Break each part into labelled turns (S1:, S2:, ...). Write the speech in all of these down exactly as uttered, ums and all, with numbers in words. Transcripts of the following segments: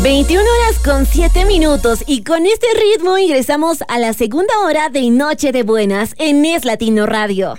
S1: veintiuna horas con siete minutos y con este ritmo ingresamos a la segunda hora de Noche de Buenas en Es Latino Radio.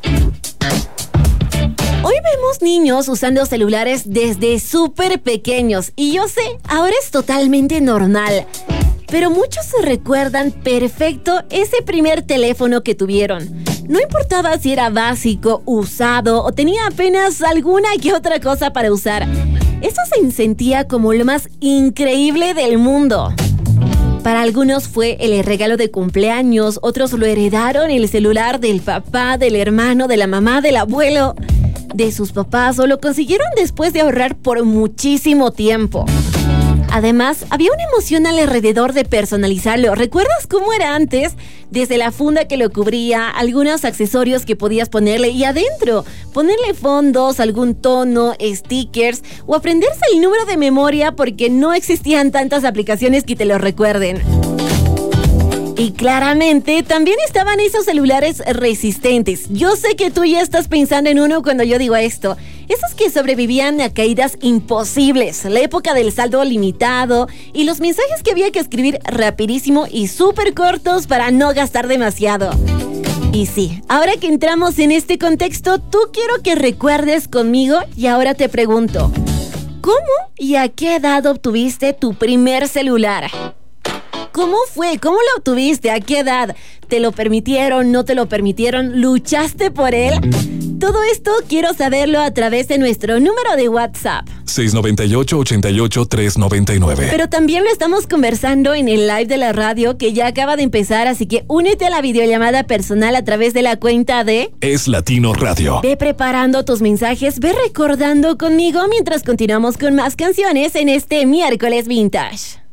S1: Hoy vemos niños usando celulares desde súper pequeños y yo sé, ahora es totalmente normal. Pero muchos se recuerdan perfecto ese primer teléfono que tuvieron. No importaba si era básico, usado o tenía apenas alguna que otra cosa para usar. Eso se sentía como lo más increíble del mundo. Para algunos fue el regalo de cumpleaños, otros lo heredaron el celular del papá, del hermano, de la mamá, del abuelo, de sus papás o lo consiguieron después de ahorrar por muchísimo tiempo. Además, había una emoción alrededor de personalizarlo. ¿Recuerdas cómo era antes? Desde la funda que lo cubría, algunos accesorios que podías ponerle y adentro, ponerle fondos, algún tono, stickers o aprenderse el número de memoria porque no existían tantas aplicaciones que te lo recuerden. Y claramente también estaban esos celulares resistentes. Yo sé que tú ya estás pensando en uno cuando yo digo esto. Esos que sobrevivían a caídas imposibles, la época del saldo limitado y los mensajes que había que escribir rapidísimo y súper cortos para no gastar demasiado. Y sí, ahora que entramos en este contexto, tú quiero que recuerdes conmigo y ahora te pregunto, ¿cómo y a qué edad obtuviste tu primer celular? ¿Cómo fue? ¿Cómo lo obtuviste? ¿A qué edad? ¿Te lo permitieron? ¿No te lo permitieron? ¿Luchaste por él? Todo esto quiero saberlo a través de nuestro número de WhatsApp.
S2: seis nueve ocho, ocho ocho, tres nueve nueve.
S1: Pero también lo estamos conversando en el live de la radio que ya acaba de empezar, así que únete a la videollamada personal a través de la cuenta de
S2: Es Latino Radio.
S1: Ve preparando tus mensajes, ve recordando conmigo mientras continuamos con más canciones en este miércoles vintage.